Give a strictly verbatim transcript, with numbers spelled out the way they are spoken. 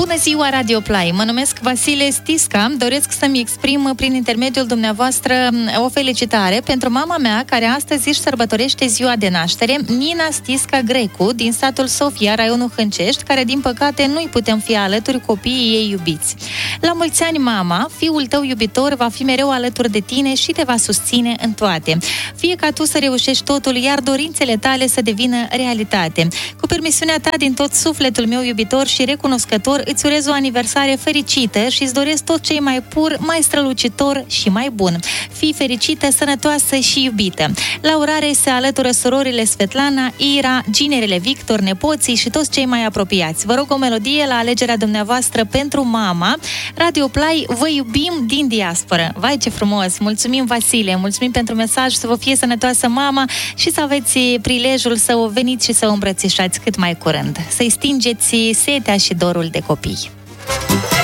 Bună ziua, Radio Play! Mă numesc Vasile Stisca. Doresc să-mi exprim prin intermediul dumneavoastră o felicitare pentru mama mea, care astăzi își sărbătorește ziua de naștere, Nina Stisca Grecu, din satul Sofia, raionul Hâncești, care, din păcate, nu-i putem fi alături copiii ei iubiți. La mulți ani, mama, fiul tău iubitor va fi mereu alături de tine și te va susține în toate. Fie ca tu să reușești totul, iar dorințele tale să devină realitate. Cu permisiunea ta, din tot sufletul meu iubitor și recunoscător, îți urez o aniversare fericită și îți doresc tot ce e mai pur, mai strălucitor și mai bun. Fii fericită, sănătoasă și iubită. La urare se alătură surorile Svetlana, Ira, ginerele Victor, nepoții și toți cei mai apropiați. Vă rog o melodie la alegerea dumneavoastră pentru mama. Radio Play, vă iubim din diasporă. Vai, ce frumos! Mulțumim, Vasile, mulțumim pentru mesaj, să vă fie sănătoasă mama și să aveți prilejul să o veniți și să o îmbrățișați cât mai curând. Să-i stingeți setea și dorul de copii.